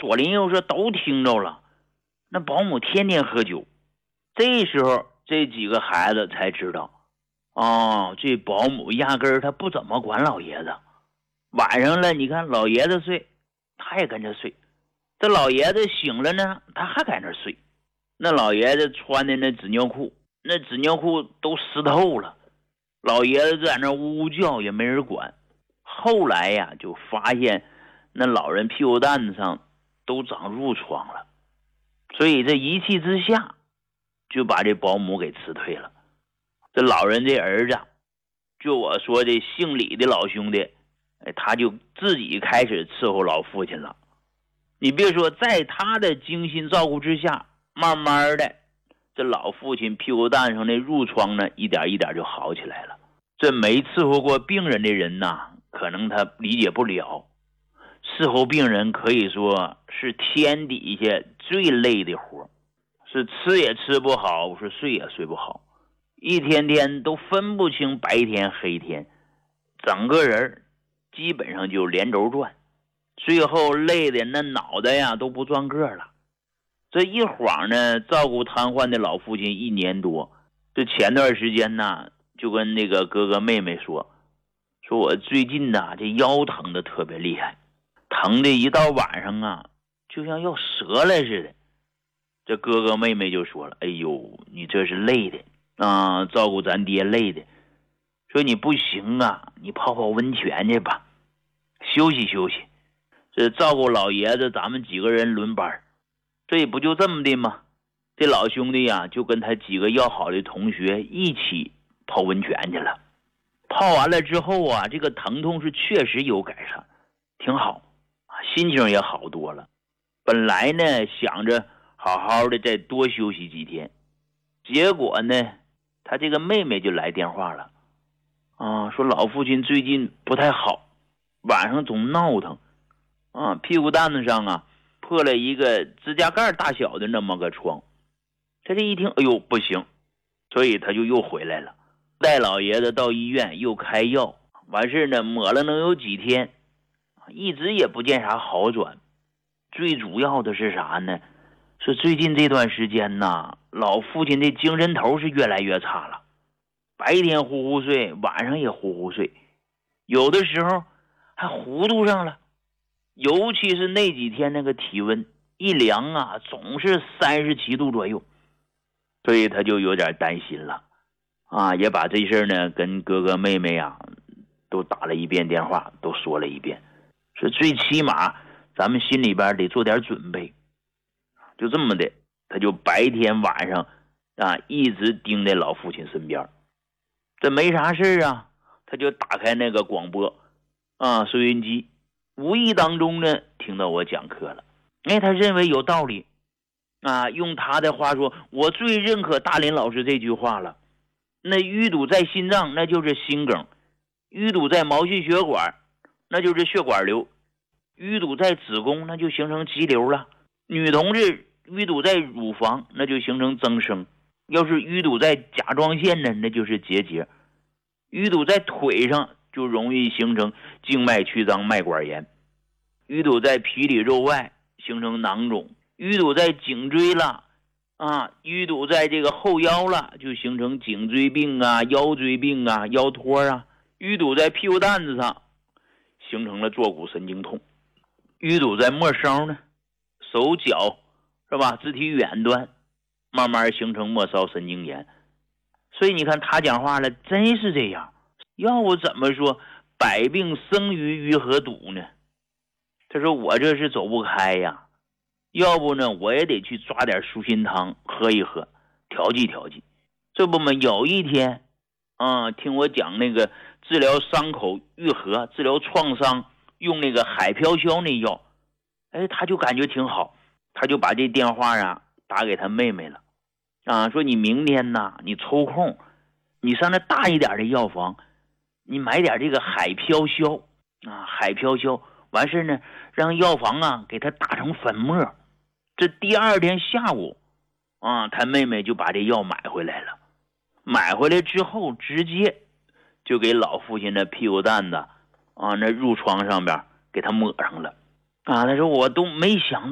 左邻右舍都听着了。那保姆天天喝酒，这时候这几个孩子才知道，这保姆压根儿他不怎么管老爷子。晚上了，你看老爷子睡，他也跟着睡。这老爷子醒了呢，他还在那睡。那老爷子穿的那纸尿裤，那纸尿裤都湿透了。老爷子在那呜呜叫，也没人管。后来呀，就发现那老人屁股蛋子上都长褥疮了，所以这一气之下，就把这保姆给辞退了。这老人这儿子，就我说这姓李的老兄弟，他就自己开始伺候老父亲了。你别说，在他的精心照顾之下，慢慢的，这老父亲屁股蛋上的褥疮呢，一点一点就好起来了。这没伺候过病人的人呐，可能他理解不了，伺候病人可以说是天底下最累的活，是吃也吃不好，是睡也睡不好，一天天都分不清白天黑天，整个人基本上就连轴转，最后累的那脑袋呀都不转个了。这一晃呢，照顾瘫痪的老父亲1年多。这前段时间呢，就跟那个哥哥妹妹说我最近呢，这腰疼的特别厉害，疼的一到晚上啊，就像要折了似的。这哥哥妹妹就说了，哎呦，你这是累的啊，照顾咱爹累的，说你不行啊，你泡泡温泉去吧，休息休息。这照顾老爷子，咱们几个人轮班，这也不就这么的吗？这老兄弟呀，就跟他几个要好的同学一起泡温泉去了。泡完了之后啊，这个疼痛是确实有改善，挺好，心情也好多了。本来呢，想着好好的再多休息几天，结果呢，他这个妹妹就来电话了，说老父亲最近不太好，晚上总闹腾，屁股蛋子上啊破了一个指甲盖大小的那么个疮。他这一听，哎呦不行，所以他就又回来了，带老爷子到医院又开药，完事呢抹了能有几天，一直也不见啥好转。最主要的是啥呢？是最近这段时间呐，老父亲的精神头是越来越差了，白天呼呼睡，晚上也呼呼睡，有的时候还糊涂上了。尤其是那几天那个体温一量啊，总是37度左右，所以他就有点担心了也把这事呢跟哥哥妹妹啊都打了一遍电话，都说了一遍，说最起码咱们心里边得做点准备。就这么的，他就白天晚上一直盯在老父亲身边。这没啥事啊，他就打开那个广播收音机，无意当中呢听到我讲课了。他认为有道理用他的话说，我最认可大林老师这句话了。那淤堵在心脏，那就是心梗；淤堵在毛细血管，那就是血管瘤；淤堵在子宫，那就形成肌瘤了。女同志淤堵在乳房，那就形成增生；要是淤堵在甲状腺呢，那就是结节；淤堵在腿上，就容易形成静脉曲张脉管炎；淤堵在皮里肉外，形成囊肿；淤堵在颈椎了淤堵在这个后腰了，就形成颈椎病腰椎病腰托淤堵在屁股蛋子上，形成了坐骨神经痛；淤堵在末梢呢，手脚是吧，肢体远端，慢慢形成末梢神经炎。所以你看他讲话了，真是这样。要不怎么说百病生于鱼和堵呢？他说我这是走不开呀，要不呢我也得去抓点舒心汤喝一喝，调剂调剂。这不嘛，有一天听我讲那个治疗伤口愈合，治疗创伤用那个海飘消那药，他就感觉挺好，他就把这电话打给他妹妹了说你明天你抽空你上那大一点的药房，你买点这个海飘消海飘消，完事呢让药房给他打成粉末。这第二天下午他妹妹就把这药买回来了。买回来之后直接就给老父亲的屁股蛋子那褥疮上边给他抹上了他说我都没想